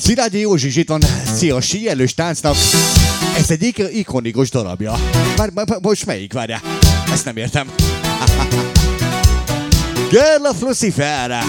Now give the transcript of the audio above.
Szilágyi Józsi itt van. Szia, síelős táncnak. Ez egy ikonikus darabja. Most melyik, várjál? Ezt nem értem. Girl of Lucifer.